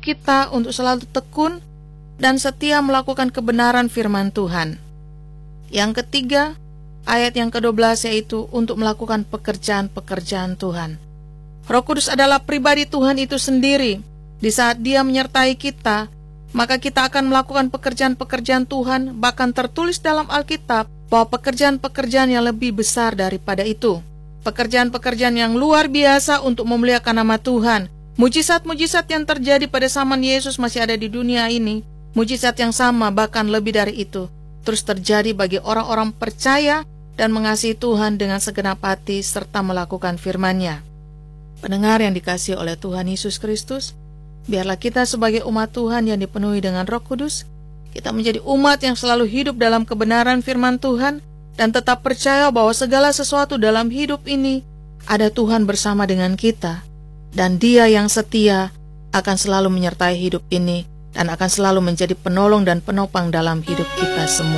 kita untuk selalu tekun dan setia melakukan kebenaran firman Tuhan. Yang ketiga, ayat yang ke-12 yaitu untuk melakukan pekerjaan-pekerjaan Tuhan. Roh Kudus adalah pribadi Tuhan itu sendiri. Di saat Dia menyertai kita, maka kita akan melakukan pekerjaan-pekerjaan Tuhan, bahkan tertulis dalam Alkitab bahwa pekerjaan-pekerjaan yang lebih besar daripada itu. Pekerjaan-pekerjaan yang luar biasa untuk memuliakan nama Tuhan. Mujizat-mujizat yang terjadi pada zaman Yesus masih ada di dunia ini. Mujizat yang sama, bahkan lebih dari itu, terus terjadi bagi orang-orang percaya dan mengasihi Tuhan dengan segenap hati serta melakukan firman-Nya. Pendengar yang dikasihi oleh Tuhan Yesus Kristus, biarlah kita sebagai umat Tuhan yang dipenuhi dengan Roh Kudus, kita menjadi umat yang selalu hidup dalam kebenaran firman Tuhan dan tetap percaya bahwa segala sesuatu dalam hidup ini ada Tuhan bersama dengan kita, dan Dia yang setia akan selalu menyertai hidup ini dan akan selalu menjadi penolong dan penopang dalam hidup kita semua.